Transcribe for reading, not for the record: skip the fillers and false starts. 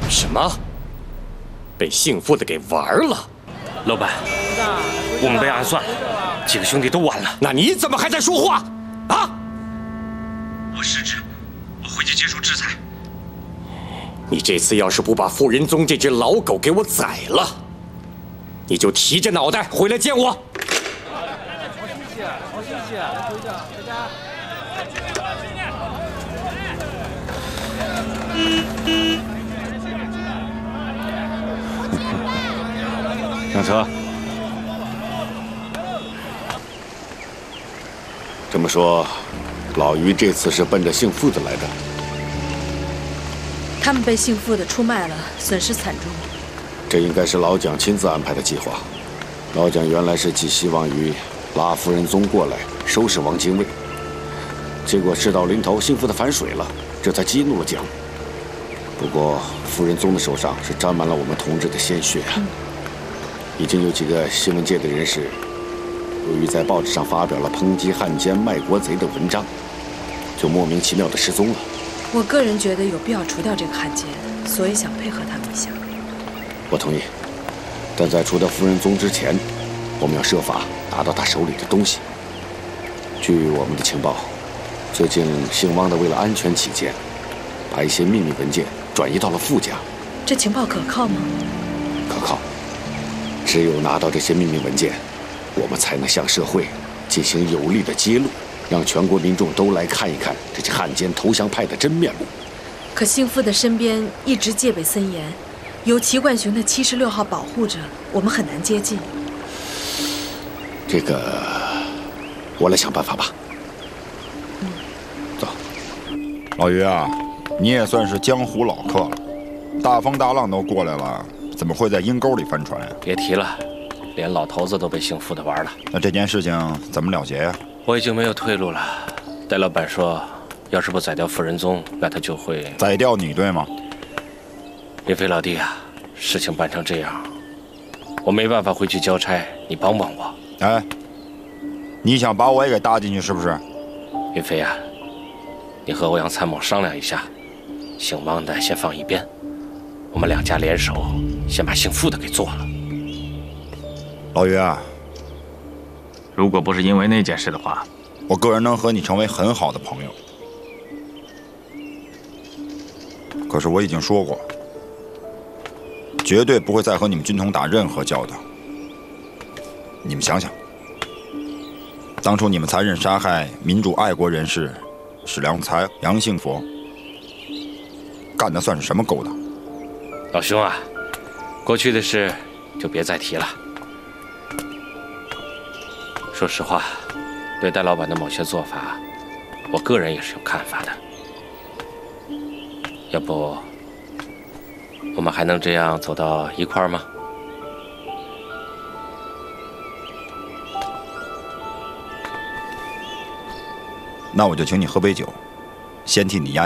什么？被姓傅的给玩了？ 老板，我们被暗算了，几个兄弟都完了。 那你怎么还在说话？啊！ 我失职，我回去接受制裁。 你这次要是不把妇人宗这只老狗给我宰了，你就提着脑袋回来见我。 上车。 这么说，老于这次是奔着姓傅的来的。 他们被姓傅的出卖了，损失惨重。 这应该是老蒋亲自安排的计划。老蒋原来是寄希望于拉夫人宗过来收拾汪精卫，结果事到临头，姓傅的反水了，这才激怒了蒋。不过夫人宗的手上是沾满了我们同志的鲜血啊！已经有几个新闻界的人士，由于在报纸上发表了抨击汉奸、卖国贼的文章，就莫名其妙的失踪了。 我个人觉得有必要除掉这个汉奸，所以想配合他们一下。 我同意，但在除掉夫人宗之前，我们要设法拿到他手里的东西。据我们的情报，最近姓汪的为了安全起见，把一些秘密文件转移到了傅家。 这情报可靠吗？ 可靠。只有拿到这些秘密文件，我们才能向社会进行有力的揭露，让全国民众都来看一看这些汉奸投降派的真面目。 可姓傅的身边一直戒备森严，由齐冠雄的76号保护着，我们很难接近。 这个，我来想办法吧。走。 老于啊，你也算是江湖老客了，大风大浪都过来了，怎么会在阴沟里翻船呀？ 别提了，连老头子都被姓傅的玩了。 那这件事情怎么了结呀？ 我已经没有退路了。戴老板说，要是不宰掉妇人宗，那他就会宰掉你，对吗？ 岳飞老弟啊，事情办成这样，我没办法回去交差，你帮帮我。 哎，你想把我也给搭进去是不是？ 岳飞啊，你和欧阳参谋商量一下，姓汪的先放一边，我们两家联手，先把姓傅的给做了。 老于啊， 如果不是因为那件事的话， 我个人能和你成为很好的朋友。可是我已经说过，绝对不会再和你们军统打任何交道。你们想想，当初你们残忍杀害民主爱国人士史良才、杨幸佛，干的算是什么勾当？ 老兄啊，过去的事就别再提了。说实话，对戴老板的某些做法，我个人也是有看法的。要不，我们还能这样走到一块儿吗？ 那我就请你喝杯酒，先替你压压